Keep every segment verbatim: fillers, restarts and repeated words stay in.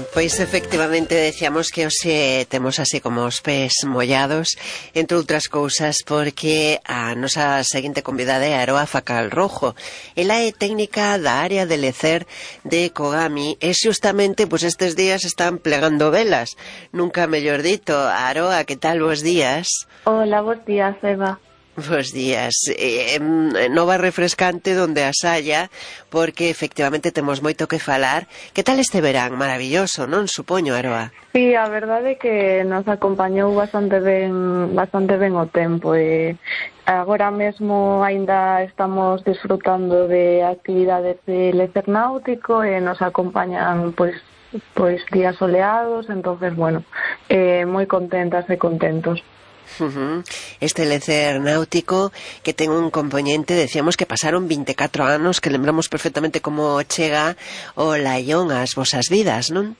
Pois efectivamente decíamos que hoxe temos así como os pés mollados, entre outras cousas porque a nosa seguinte convidada é Aroa Facal Rojo. Ela é técnica da área de lecer de Kogami e xustamente pois estes días están plegando velas, nunca mellor dito. Aroa, que tal, bos días? Hola, bos días, Eva. Bos días. Eh, nova refrescante donde as haya, porque efectivamente temos moito que falar. Que tal este verán? Maravilloso, non? Supoño, Aroa. Sí, a verdade é que nos acompañou bastante ben, bastante ben o tempo e agora mesmo aínda estamos disfrutando de actividades de lecer náutico e nos acompañan pois pois días soleados, entonces bueno, eh, moi contentas e contentos. Uh-huh. Este lecer náutico que ten un componente, decíamos que pasaron vinte e catro anos, que lembramos perfectamente como chega o laión ás vosas vidas, non?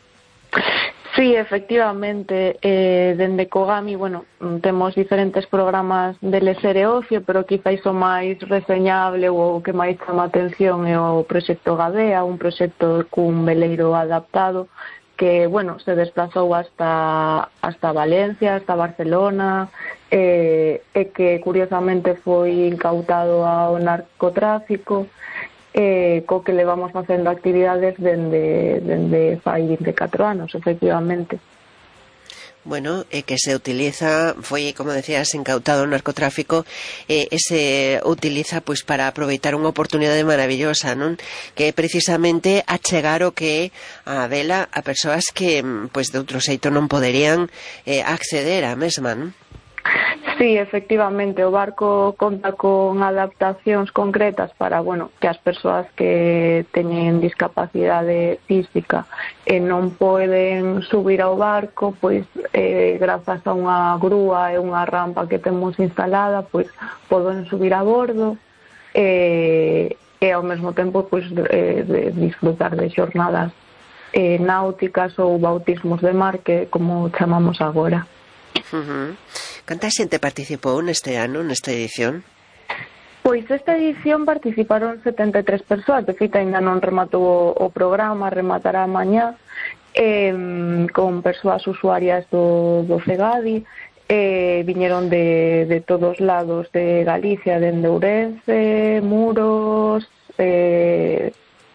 Sí, efectivamente, eh, dende Kogami, bueno, temos diferentes programas de lecer e ocio, pero quizáis o máis reseñable ou o que máis chama a atención é o proxecto Gadea, un proxecto cun veleiro adaptado que, bueno, se desplazou hasta hasta Valencia, hasta Barcelona, eh, e que curiosamente foi incautado ao narcotráfico, eh, co que levamos facendo actividades dende, dende fai vinte e catro anos, efectivamente. Bueno, eh, que se utiliza, foi, como decías, incautado o narcotráfico, eh, ese utiliza pois para aproveitar unha oportunidade maravillosa, non? Que é precisamente achegar o que é a vela a persoas que pois de outro xeito non poderían eh, acceder á mesma, non? Sí, efectivamente, o barco conta con adaptacións concretas para, bueno, que as persoas que teñen discapacidade física e non poden subir ao barco, pois eh, grazas a unha grúa e unha rampa que temos instalada, pois poden subir a bordo e, e ao mesmo tempo pois eh, de disfrutar de xornadas eh, náuticas ou bautismos de mar, que como chamamos agora. Uh-huh. Canta xente participou neste ano, nesta edición? Pois esta edición participaron setenta e tres persoas, de feita ainda non rematou o programa, rematará mañá, eh, con persoas usuarias do, do CEGADI, eh, viñeron de, de todos lados de Galicia, dende Ourense, Muros, eh,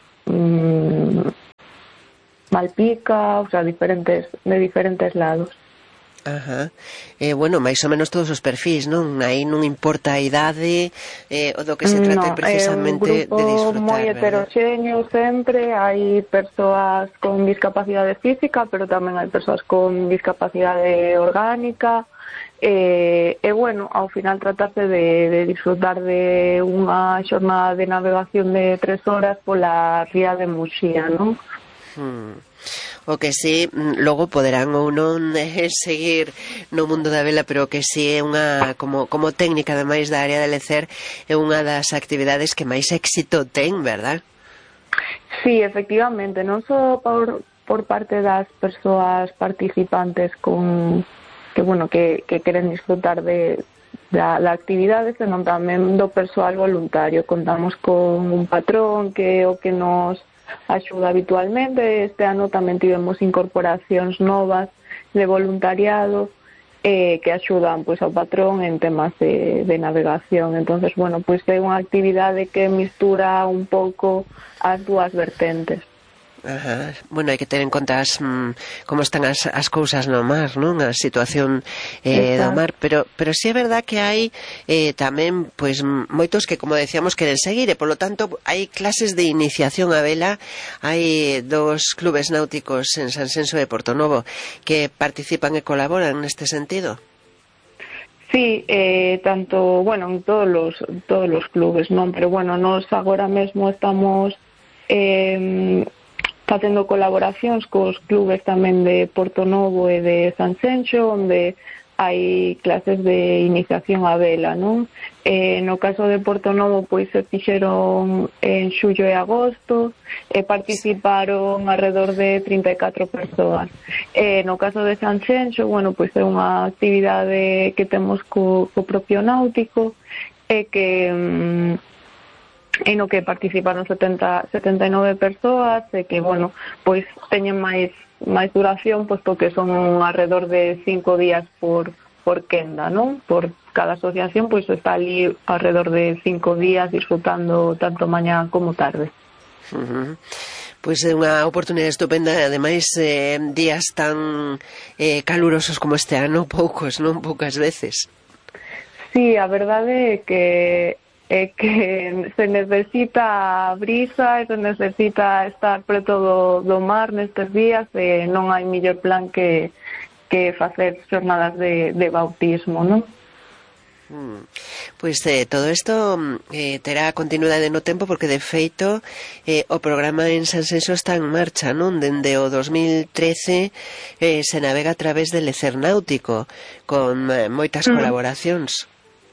mm, Malpica, o sea, diferentes, de diferentes lados. Ajá. Eh, bueno, máis ou menos todos os perfis, non? Aí non importa a idade, eh, o do que se trata no, precisamente é un grupo de disfrutar, moi heteroxéneo sempre, hai persoas con discapacidade física, pero tamén hai persoas con discapacidade orgánica, e, e bueno, ao final tratarse de, de disfrutar de unha xornada de navegación de tres horas pola ría de Muxía, non? Hmm. O que si, logo poderán ou non eh, seguir no mundo da vela, pero que si é unha, como, como técnica ademais da área de lecer, é unha das actividades que máis éxito ten, verdad? Sí, efectivamente, non só por, por parte das persoas participantes con que, bueno, que, que queren disfrutar de da, da actividade, senón tamén do persoal voluntario. Contamos con un patrón que é o que nos axuda habitualmente. Este ano tamén tivemos incorporacións novas de voluntariado eh, que axudan pois ao patrón en temas de, de navegación. Entonces, bueno, pois é unha actividade que mistura un pouco as dúas vertentes. Ajá. Bueno, hai que ter en conta as, mm, como están as, as cousas no mar, non? A situación eh, do mar, pero pero si é verdad que hai eh, tamén pois moitos que, como decíamos, queren seguir e polo tanto hai clases de iniciación a vela. Hai dos clubes náuticos en Sanxenxo e Portonovo que participan e colaboran neste sentido. Sí, eh, tanto, bueno, en todos los, todos los clubes, non? Pero bueno, nos agora mesmo estamos eh, facendo colaboracións cos clubes tamén de Portonovo e de Sanxenxo, onde hai clases de iniciación á vela, non? Eh, no caso de Portonovo, pois se fixeron en xullo e agosto, e participaron alrededor de trinta e catro persoas. Eh, no caso de Sanxenxo, bueno, pois é unha actividade que temos co, co propio náutico, e que mm, en o que participaron setenta, setenta e nove persoas, e que, bueno, pois teñen máis máis duración, posto que son alrededor de cinco días por por quenda, non? Por cada asociación, pois está ali alrededor de cinco días disfrutando tanto mañá como tarde. Uh-huh. Pois é unha oportunidade estupenda, ademais eh, días tan eh, calurosos como este ano, poucos, non? Poucas veces. Sí, a verdade é que é que se necesita brisa e se necesita estar preto do, do mar nestes días, e non hai mellor plan que que facer xornadas de, de bautismo, non? Mm. Pois eh, todo isto eh, terá continuidade no tempo, porque de feito eh, o programa en Sanxenxo está en marcha, non? Dende o dos mil trece eh, se navega a través del Lecer Náutico con eh, moitas mm. colaboracións.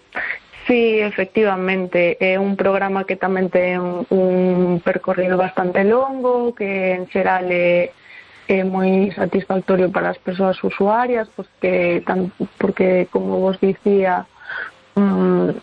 Sí, efectivamente, é un programa que tamén ten un percorrido bastante longo, que en xeral é é moi satisfactorio para as persoas usuarias, porque, tan, porque como vos dicía, um,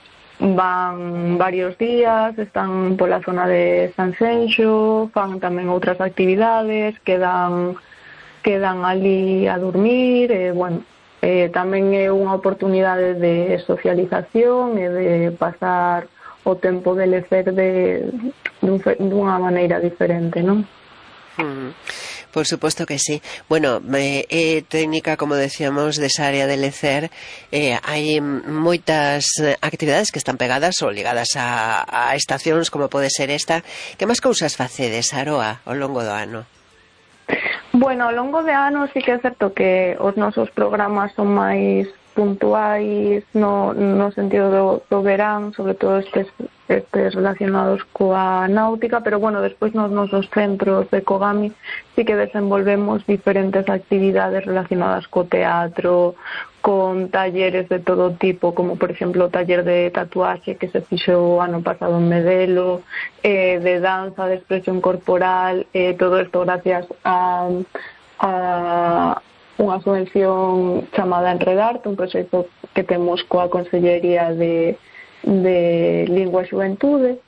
van varios días, están pola zona de Sanxenxo, fan tamén outras actividades, quedan, quedan ali a dormir, e, bueno, eh, tamén é unha oportunidade de socialización e de pasar o tempo de lecer de, de dunha maneira diferente, non? Mm. Por suposto que sí. Bueno, eh, eh, técnica, como decíamos, desa área de lecer, eh, hai moitas actividades que están pegadas ou ligadas a, a estacións, como pode ser esta. Que máis cousas facedes, Aroa, ao longo do ano? Bueno, ao longo de ano sí que é certo que os nosos programas son máis puntuais no, no sentido do, do verán, sobre todo estes, estes relacionados coa náutica, pero bueno, despois nos nosos centros de Kogami sí que desenvolvemos diferentes actividades relacionadas co teatro, con talleres de todo tipo, como por exemplo o taller de tatuaxe que se fixo o ano pasado en Medelo, eh, de danza, de expresión corporal, eh, todo isto gracias a, a unha subvención chamada Enredarte, un proxecto que temos coa Consellería de, de Lingua e Xuventude.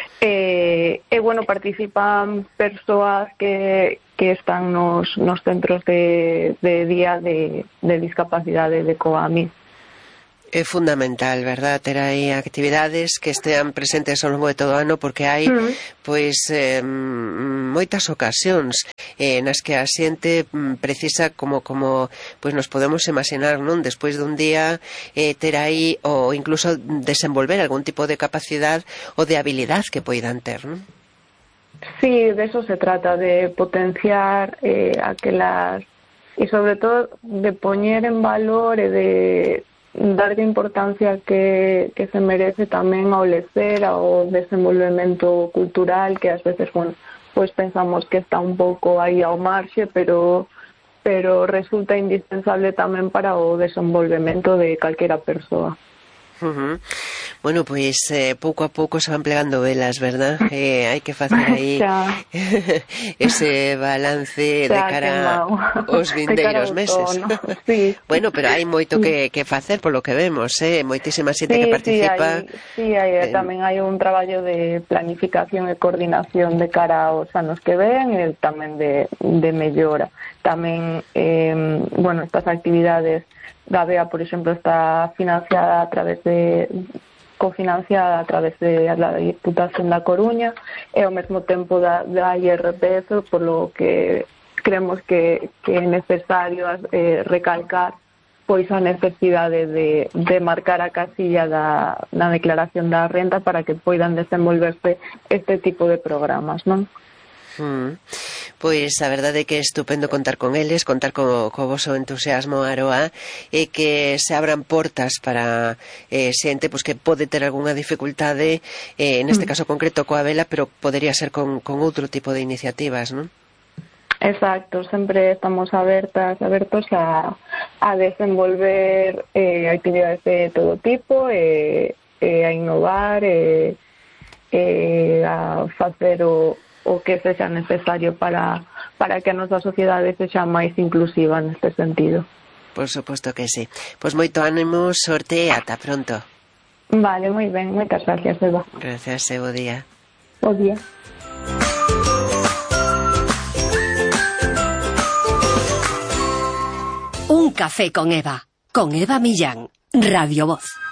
E, e bueno, participan persoas que, que están nos, nos centros de, de día de, de discapacidade de Kogami. É fundamental, verdad, ter aí actividades que estean presentes ao longo de todo o ano, porque hai uh-huh. pois eh, moitas ocasións eh, nas que a xente precisa, como como pois nos podemos imaginar, non? Despois dun día eh, ter aí ou incluso desenvolver algún tipo de capacidade ou de habilidade que poidan ter, non? Sí, de eso se trata, de potenciar eh, aquelas e sobre todo de poñer en valor e de darlle importancia que, que se merece tamén ao lecer, ao desenvolvemento cultural, que ás veces, bueno, pues pensamos que está un pouco aí ao marxe, pero pero resulta indispensable tamén para o desenvolvemento de calquera persoa. Uh-huh. Bueno, pois eh, pouco a pouco se van plegando velas, verdad? Eh, hai que facer aí ese balance de cara aos vindeiros meses. Sí. Bueno, pero hai moito que, que facer polo que vemos, eh? Moitísima xente sí, que participa. Sí, hai, sí hai, eh, tamén hai un traballo de planificación e coordinación de cara aos anos que ven e tamén de, de mellora. Tamén, eh, bueno, estas actividades da B E A, por exemplo, está financiada a través de cofinanciada a través de la Diputación da Coruña e ao mesmo tempo da, da I R P F, por lo que creemos que, que é necesario eh, recalcar pois a necesidade de, de marcar a casilla da, na declaración da renta para que poidan desenvolverse este tipo de programas, non? Mm. Pois a verdade é que é estupendo contar con eles, contar co, co voso entusiasmo, Aroa, e que se abran portas para eh, xente pois, que pode ter algunha dificultade, eh, neste caso concreto coa vela, pero podería ser con, con outro tipo de iniciativas, non? Exacto, sempre estamos abertas, abertos a, a desenvolver eh, actividades de todo tipo, e eh, eh, a innovar, e eh, eh, a facer o o que sexa necesario para, para que a nosa sociedade sexa máis inclusiva neste sentido. Por suposto que sí. Pois moito ánimo, sorte e ata pronto. Vale, moi ben, moitas gracias, Eva. Gracias, e bo día. Bo día. Un café con Eva, con Eva Millán, Radio Voz.